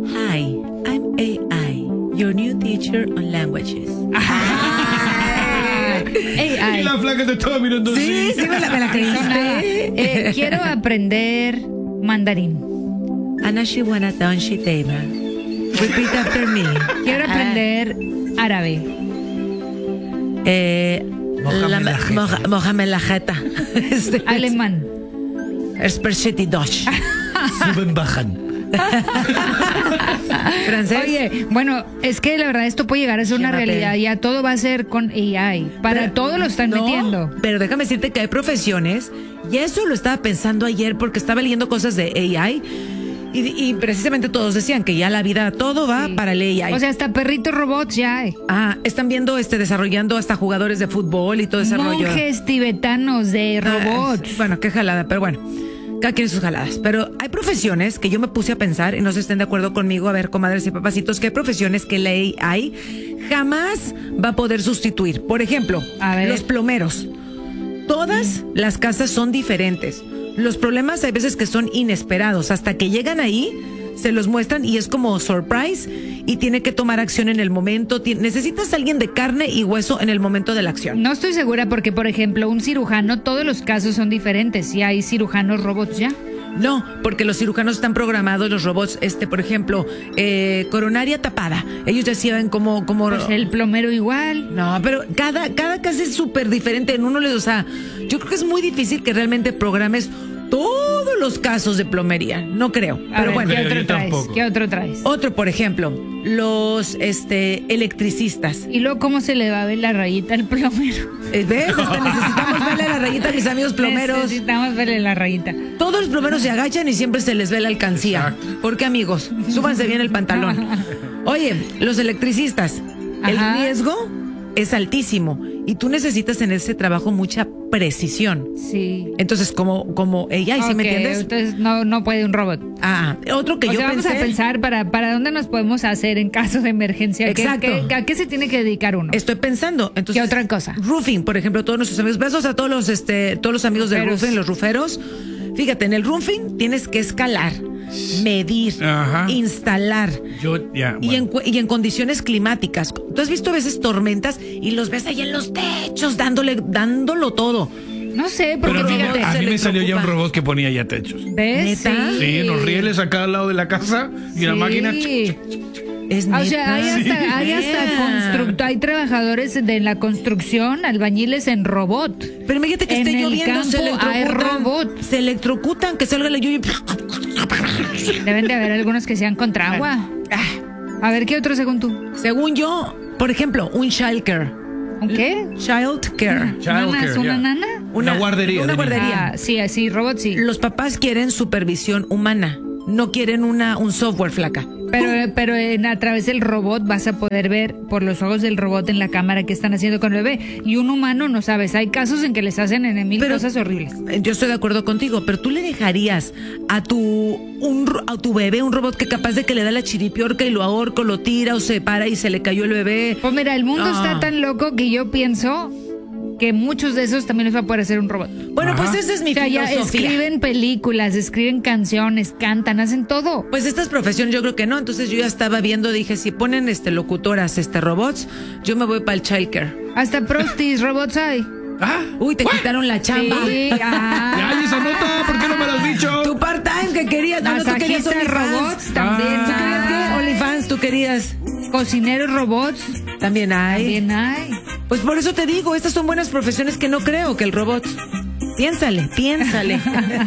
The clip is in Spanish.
Hi, I'm AI, your new teacher on languages. AI. Y la flaca te estaba mirando Sí, así. sí, me la creíste. Quiero aprender mandarín. Anashi Wanatan Shitema. Repeat after me. Quiero aprender árabe. Mójame la jeta. Mójame la jeta. Alemán. Espershiti Dosh. Suben, bajan. Francés. Oye, bueno, es que la verdad esto puede llegar a ser una Llévate. realidad. Ya todo va a ser con AI. Para Pero- todo lo están no, metiendo. Pero déjame decirte que hay profesiones, y eso lo estaba pensando ayer porque estaba leyendo cosas de AI, y precisamente todos decían que ya la vida, todo va Sí. para el AI. O sea, hasta perritos robots ya hay. Están viendo, desarrollando hasta jugadores de fútbol y todo ese rollo. Monjes tibetanos de robots. Bueno, qué jalada, pero bueno, cada quien sus jaladas. Pero hay profesiones que yo me puse a pensar, y no sé si estén de acuerdo conmigo, a ver, comadres y papacitos, que hay profesiones que la AI jamás va a poder sustituir. Por ejemplo, A ver. los plomeros. Todas las casas son diferentes. Los problemas hay veces que son inesperados. Hasta que llegan ahí, se los muestran y es como surprise, y tiene que tomar acción en el momento. Necesitas a alguien de carne y hueso en el momento de la acción. No estoy segura porque, por ejemplo, un cirujano, todos los casos son diferentes. Y hay cirujanos robots ya. No, porque los cirujanos están programados, los robots, por ejemplo, coronaria tapada. Ellos ya saben cómo... Pues el plomero igual. No, pero cada caso es súper diferente. En uno yo creo que es muy difícil que realmente programes todos los casos de plomería. No creo. A Pero ver, bueno. ¿qué otro yo traes? tampoco. ¿Qué otro traes? Otro, por ejemplo, los electricistas. Y luego, ¿cómo se le va a ver la rayita al plomero? ¿Ves? Hasta necesitamos verle la rayita a mis amigos plomeros. Necesitamos verle la rayita. Todos los plomeros se agachan y siempre se les ve la alcancía. Exacto. ¿Por qué, amigos? Súbanse bien el pantalón. Oye, los electricistas, Ajá. el riesgo es altísimo y tú necesitas en ese trabajo mucha precisión. Sí. Entonces, como ella, ¿sí me Ok, entiendes? Entonces no puede un robot. Otro que O yo sea, vamos pensé. a pensar para dónde nos podemos hacer en caso de emergencia. Exacto. ¿A qué se tiene que dedicar uno? Estoy pensando. Entonces, ¿Qué otra cosa? Roofing, por ejemplo, todos nuestros amigos. Besos a todos los amigos del Ruferos. roofing, los ruferos. Fíjate, en el roofing tienes que escalar, medir, Ajá. instalar. Y en condiciones climáticas. Tú has visto a veces tormentas y los ves ahí en los techos dándolo todo. No sé, porque Pero fíjate. a mí me salió ya un preocupa. robot que ponía ya techos. ¿Ves? ¿Neta? Sí, unos rieles a cada lado de la casa y la máquina. Es O sea, hay neta. hay trabajadores de la construcción, albañiles en robot. Pero imagínate que En esté el lloviendo, se campo hay electrocutan. robots. Se electrocutan, que salga la lluvia. Deben de haber algunos que sean contra agua. A ver, ¿qué otro según tú? Según yo, por ejemplo, un child care. ¿Un qué? Child care. ¿Nana es una ya. nana? Una guardería Una de niños. guardería. Sí, robot sí. Los papás quieren supervisión humana. No quieren un software, flaca. Pero a través del robot vas a poder ver por los ojos del robot en la cámara qué están haciendo con el bebé. Y un humano no sabes. Hay casos en que les hacen mil Pero- cosas horribles. Yo estoy de acuerdo contigo, pero tú le dejarías a tu bebé un robot que capaz de que le da la chiripiorca y lo ahorca, lo tira o se para y se le cayó el bebé. Pues mira, el mundo Ah. está tan loco que yo pienso que muchos de esos también los va a poder hacer un robot. Bueno, Ajá. pues esa es mi O sea, ya filosofía. escriben películas, escriben canciones, cantan, hacen todo. Pues estas profesiones yo creo que no, entonces yo ya estaba viendo, dije, si ponen locutoras, robots, yo me voy para el childcare. Hasta prostis, robots hay. Ah, Uy, te quitaron la chamba. Sí, ya, esa nota, ¿por qué no me lo has dicho? Tu part-time que querías, no, tú querías Masajistas OnlyFans. robots también. ¿Tú querías qué? OnlyFans, tú querías. Cocineros robots También hay. también hay. Pues por eso te digo, estas son buenas profesiones que no creo que el robot. Piénsale.